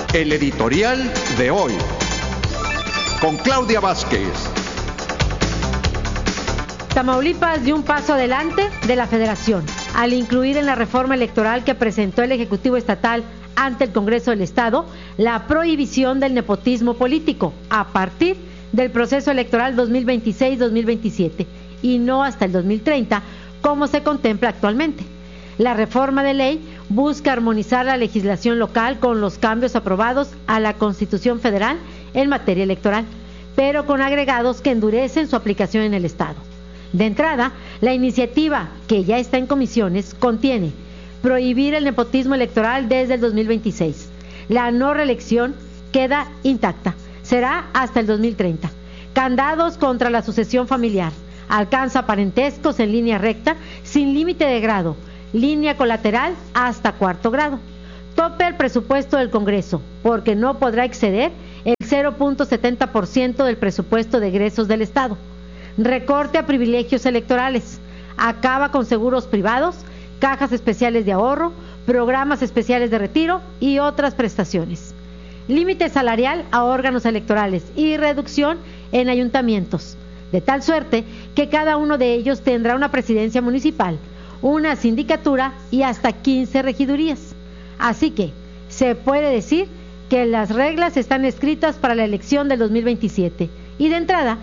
El editorial de hoy, con Claudia Vázquez. Tamaulipas dio un paso adelante de la Federación al incluir en la reforma electoral que presentó el Ejecutivo Estatal ante el Congreso del Estado la prohibición del nepotismo político a partir del proceso electoral 2026-2027 y no hasta el 2030, como se contempla actualmente. La reforma de ley busca armonizar la legislación local con los cambios aprobados a la Constitución Federal en materia electoral, pero con agregados que endurecen su aplicación en el Estado. De entrada, la iniciativa, que ya está en comisiones, contiene prohibir el nepotismo electoral desde el 2026. La no reelección queda intacta, será hasta el 2030. Candados contra la sucesión familiar, alcanza parentescos en línea recta, sin límite de grado, línea colateral hasta cuarto grado. Tope al presupuesto del Congreso, porque no podrá exceder el 0.70% del presupuesto de egresos del Estado. Recorte a privilegios electorales, acaba con seguros privados, cajas especiales de ahorro, programas especiales de retiro y otras prestaciones. Límite salarial a órganos electorales y reducción en ayuntamientos, de tal suerte que cada uno de ellos tendrá una presidencia municipal, una sindicatura y hasta 15 regidurías. Así que se puede decir que las reglas están escritas para la elección del 2027 y de entrada